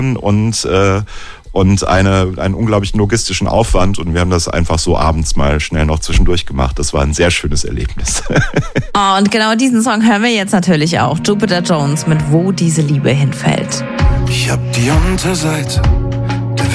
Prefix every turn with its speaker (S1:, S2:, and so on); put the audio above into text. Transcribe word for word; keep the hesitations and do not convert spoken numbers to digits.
S1: und äh, und eine, einen unglaublichen logistischen Aufwand. Und wir haben das einfach so abends mal schnell noch zwischendurch gemacht. Das war ein sehr schönes Erlebnis.
S2: Oh, und genau diesen Song hören wir jetzt natürlich auch. Jupiter Jones mit Wo diese Liebe hinfällt.
S3: Ich hab die Unterseite